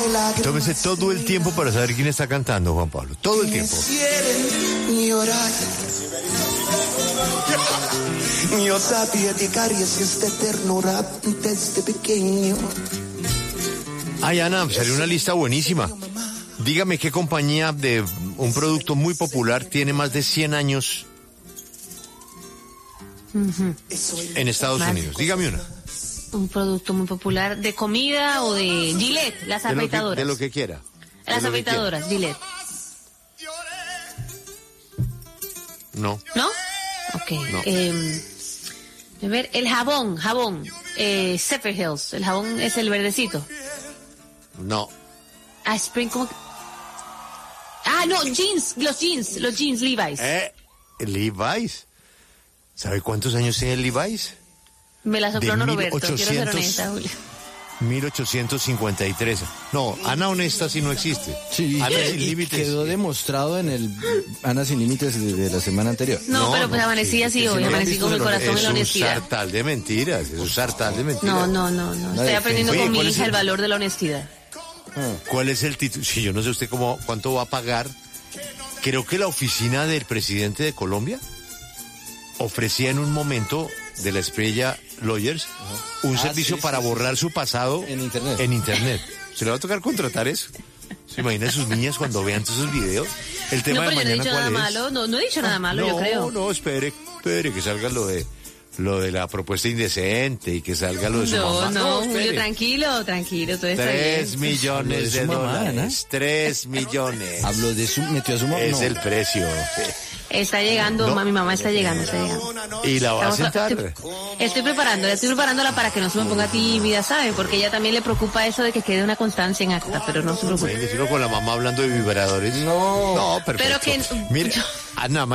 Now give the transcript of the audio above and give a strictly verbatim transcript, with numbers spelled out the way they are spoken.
Tómese todo el tiempo para saber quién está cantando, Juan Pablo. Todo el tiempo. Llorar. Yo sabía que caries esta ternura desde pequeño. Ay, Ana, salió una lista buenísima. Dígame qué compañía de un producto muy popular tiene más de cien años uh-huh. en Estados Más. Unidos. Dígame una. Un producto muy popular de comida o de Gillette, las De lo que, afeitadoras. de lo que quiera. Las De lo que afeitadoras, Gillette. No. ¿No? Ok. No. Eh, a ver, el jabón, jabón. Eh, Zephyrhills, el jabón es el verdecito. No. Ah, Spring, ¿cómo? Ah, no, jeans, los jeans, los jeans Levi's. Eh, Levi's. ¿Sabe cuántos años tiene el Levi's? Me la sopló de Norberto, quiero ser mil ochocientos honesta, Julia. mil ochocientos cincuenta y tres. No, Ana Honesta sí no existe. Sí, Ana y Sin Límites. quedó demostrado en el Ana Sin Límites de, de la semana anterior. No, No, pero pues no, amanecí sí, así sí, hoy, sí, amanecí no, con mi no, corazón en la Es un honestidad. sartal de mentiras, es un sartal de mentiras. No, no, no, no. Estoy Nadie aprendiendo piensa. con Oye, mi ¿cuál es hija el- el valor de la honestidad. ¿Cuál es el título? Si yo no sé usted cómo, cuánto va a pagar. Creo que la oficina del presidente de Colombia ofrecía en un momento de la estrella Lawyers un Ah, servicio sí, para sí, sí. borrar su pasado En internet. En internet. ¿Se le va a tocar contratar eso? ¿Se imagina a sus niñas cuando vean todos esos videos? El tema No, de pero yo no he mañana, dicho ¿cuál nada es? malo, no, no he dicho nada malo, no, yo creo. No, espere, espere que salga lo de lo de la propuesta indecente y que salga lo de su No, mamá. no, espere. Julio, tranquilo, tranquilo, todo está Tres bien. millones Lo de de su mamá, dólares. Tres millones. Habló de su, metió a su mamá. Es no. el precio. Está llegando, No. ma- mi mamá está llegando, está llegando. Y la va a Estamos- sentar. Estoy, estoy preparándola, estoy preparándola para que no se me ponga tímida, ¿sabe? Porque ella también le preocupa eso de que quede una constancia en acta, pero no se preocupe. Imagínese uno con la mamá hablando de vibradores. No. No, perfecto. Pero que- Mire, Ana,